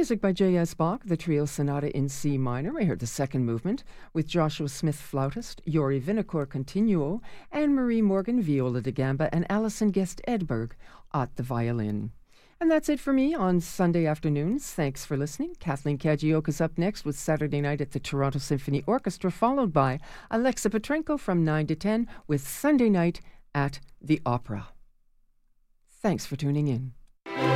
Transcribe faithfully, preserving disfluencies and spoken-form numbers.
music by J S. Bach, the Trio Sonata in C minor. We heard the second movement with Joshua Smith, flautist, Yori Vinokur, continuo, and Marie Morgan, viola da gamba, and Alison Guest Edberg at the violin. And that's it for me on Sunday afternoons. Thanks for listening. Kathleen Kagioka's up next with Saturday Night at the Toronto Symphony Orchestra, followed by Alexa Petrenko from nine to ten with Sunday Night at the Opera. Thanks for tuning in.